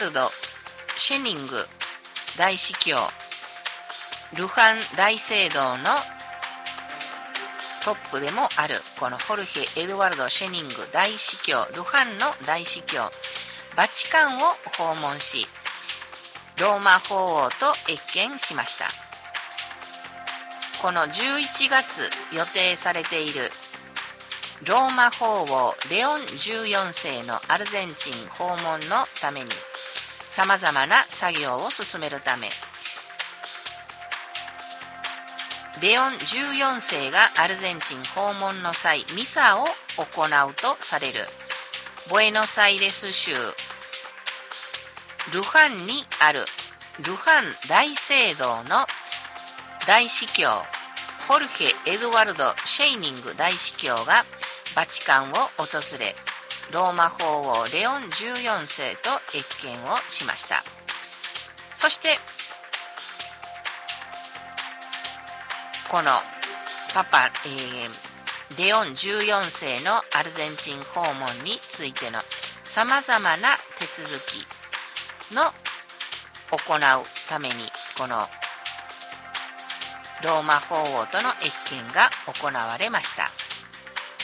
ルド・シェニング大司教ルハン大聖堂のトップでもあるこのホルヘ・エドワルド・シェニング大司教ルハンの大司教バチカンを訪問し、ローマ法王と謁見しました。この11月予定されているローマ法王レオン14世のアルゼンチン訪問のためにさまざまな作業を進めるため、レオン14世がアルゼンチン訪問の際ミサを行うとされるボエノスアイレス州ルハンにあるルハン大聖堂の大司教ホルヘ・エドワルド・シェイニング大司教がバチカンを訪れ、ローマ法王レオン14世と謁見をしました。そしてこのパパ、レオン14世のアルゼンチン訪問についてのさまざまな手続きの行うためにこのローマ法王との謁見が行われました。